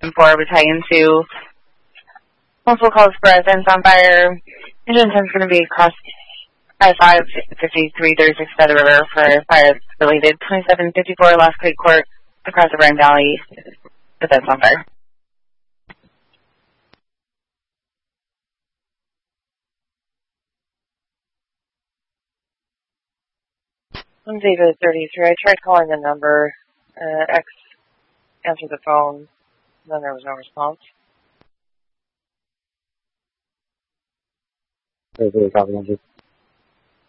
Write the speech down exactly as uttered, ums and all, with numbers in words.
four Battalion two. Multiple calls for residents on fire. Engine ten is going to be across I five fifty-three thirty-six by the river for fire related. twenty-seven fifty-four Lost Creek Court across the Bryan Valley. But that's on fire. I'm David thirty-three. I tried calling the number. Uh, X answered the phone. Then there was no response. Hey, hey, copy,